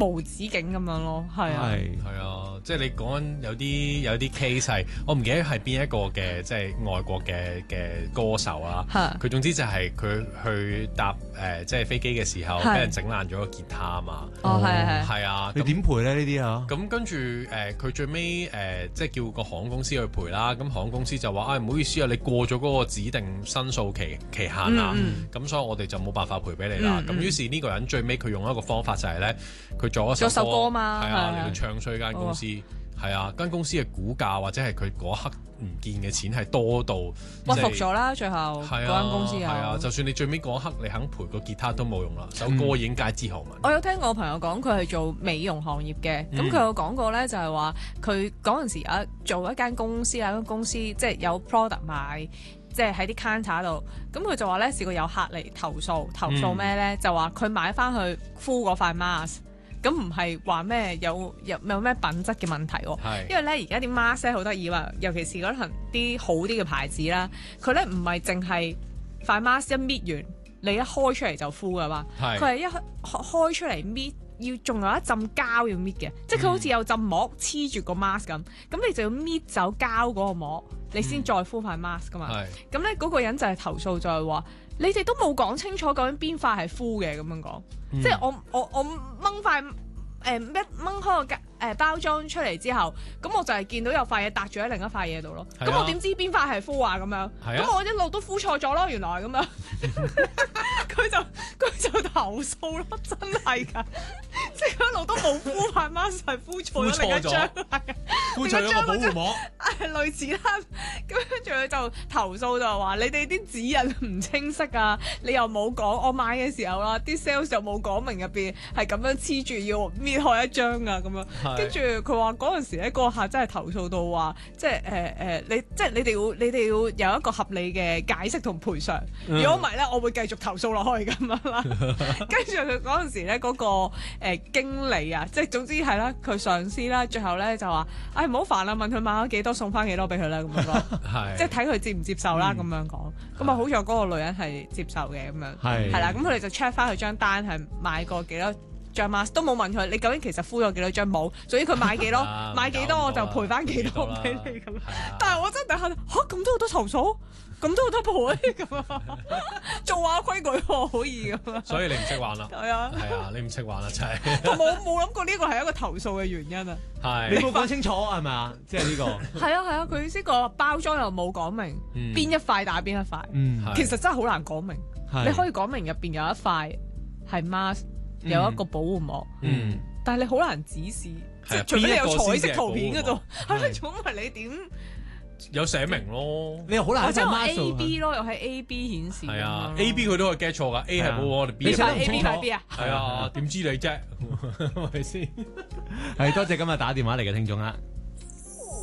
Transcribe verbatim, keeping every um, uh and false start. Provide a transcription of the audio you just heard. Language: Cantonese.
無止境咁樣咯，係啊， 係啊，即係你講緊有啲有啲 case 係，我唔記得係邊一個嘅即係外國嘅嘅歌手啊，佢總之就係佢去搭誒、呃、即係飛機嘅時候，俾人整爛咗個吉他啊嘛。 哦，係係係啊， 你點賠咧呢啲啊？ 咁跟住誒，佢、呃、最尾誒、呃、即係叫個航空公司去賠啦。咁航空公司就話：啊、哎，唔好意思啊，你過咗嗰個指定申訴期期限啦，咁、嗯嗯、所以我哋就冇辦法賠俾你啦。咁、嗯嗯、於是呢個人最尾佢用一個方法就係咧，佢做一首歌， 首歌嘛， 係啊，嚟到唱衰間公司。係啊，間公司嘅股價或者係佢嗰刻唔見嘅錢係多到屈服咗啦，最後嗰間公司有。係啊，就算你最尾嗰刻你肯賠個吉他都冇用啦，首歌已經街知巷聞。 我有聽我朋友講，佢係做美容行業嘅，咁佢有講過咧，就係話佢嗰陣時啊做一間公司啊，間公司即係有 product 賣，即係喺啲 counter 度，咁佢就話咧試過有客嚟投訴，投訴咩咧？嗯、就話佢買翻去敷嗰塊 mask。咁唔係話咩有有有咩品質嘅問題喎？ 是因為咧而家啲 mask 咧好得意啊，尤其是嗰啲啲好啲嘅牌子啦，佢咧唔係淨係塊 mask 一搣完，你一開出嚟就敷噶嘛，佢係是一開出嚟搣，要仲有一浸膠要搣嘅，即係佢好似有浸膜黐住個 mask 咁，咁你就要搣走膠嗰個膜，你先再敷塊 mask 噶嘛。咁咧嗰個人就係投訴就係話。你哋都冇講清楚究竟邊塊係敷嘅咁樣講，嗯、即係我我我掹塊誒一掹開個誒包裝出嚟之後，咁我就係見到有塊嘢搭住喺另一塊嘢度咯。咁、啊、我點知邊塊係敷啊？咁樣，咁、啊、我一路都敷錯咗咯，原來咁樣。佢就佢就投訴咯，真係㗎，即係一路都冇敷塊 mask 係敷錯咗另一張， 敷錯咗個保護膜， 係類似啦。咁跟住佢就投訴就話：你哋啲指引唔清晰啊！你又冇講，我買嘅時候啦，啲 sales 又冇講明入邊係咁樣黐住要搣開一張啊咁樣。跟住佢話嗰陣時咧，嗰個客真係投訴到話，即係誒誒，你即係你哋要你哋要有一個合理嘅解釋同賠償。如果唔係咧，我會繼續投訴落去咁樣啦。跟住佢嗰陣時咧，嗰、嗰個誒、呃、經理啊，即係總之係啦，佢上司啦，最後咧就話：唉，唔好煩啦，問佢買咗幾多，送翻幾多俾佢啦，咁樣咯。即係睇佢接唔接受啦，咁、嗯、樣講。咁啊，好在嗰個女人係接受嘅，咁樣係係啦。咁佢哋就 check 翻佢張單係買過幾多張 mask，都冇問佢你究竟其實敷咗幾多張冇，所以佢買幾多買幾多我就賠翻幾多俾你咁。但係我真係嚇咁多好多投訴，咁多好多賠咁啊！做下規矩喎，可以咁啊！ 所以你唔識玩啦，係啊，係啊，你唔識玩啦，真係。 同埋我冇諗過呢個係一個投訴嘅原因啊！ 係你冇講清楚係咪啊？即係呢個係啊係啊，佢呢個包裝又冇講明邊一塊打邊一塊，其實真係好難講明。你可以講明入邊有一塊係 mask。有一個保護膜，嗯，但係你好難指示，即係除非你有彩色圖片嗰度，係咪？總係你點有寫明咯？ 你又好難， 即係 A B 咯，又係 A B 顯示。 係啊 ，A B 佢都可以 get 錯噶 ，A 係保護我哋 B 係 A B 係 B 啊？ 係啊，點知你啫？係咪先？ 係多謝今日打電話嚟嘅聽眾啦。